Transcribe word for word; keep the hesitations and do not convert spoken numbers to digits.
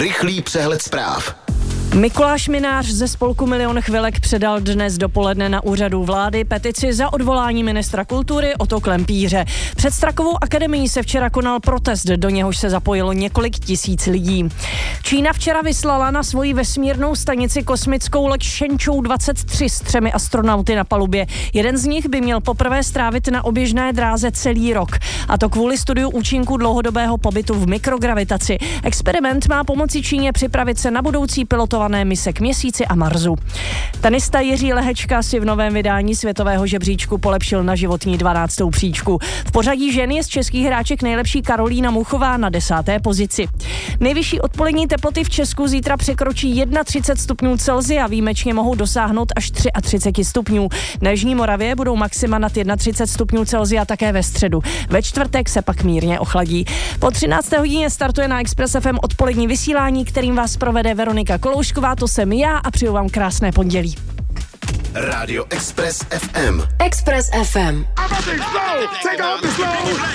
Rychlý přehled zpráv. Mikuláš Minář ze spolku Milion chvilek předal dnes dopoledne na úřadu vlády petici za odvolání ministra kultury Otto Klempíře. Před Strakovou akademií se včera konal protest, do něhož se zapojilo několik tisíc lidí. Čína včera vyslala na svoji vesmírnou stanici kosmickou loď Shenzhou dvacet tři s třemi astronauty na palubě. Jeden z nich by měl poprvé strávit na oběžné dráze celý rok. A to kvůli studiu účinku dlouhodobého pobytu v mikrogravitaci. Experiment má pomoci Číně připravit se na budoucí pilotované mise k Měsíci a Marsu. Tenista Jiří Lehečka si v novém vydání světového žebříčku polepšil na životní dvanáctou příčku. V pořadí žen je z českých hráček nejlepší Karolína Muchová na desáté pozici. Nejvyšší odpolední teploty v Česku zítra překročí třicet jedna stupňů Celsia, výjimečně mohou dosáhnout až třicet tři stupňů. Na Jižní Moravě budou maxima nad třicet jedna stupňů Celsia také ve středu. Ve čtvrtek se pak mírně ochladí. Po třinácté hodině startuje na Express F M odpolední vysílání, kterým vás provede Veronika Koloušková, to jsem já a přeju vám krásné pondělí. Rádio Express F M. Express F M.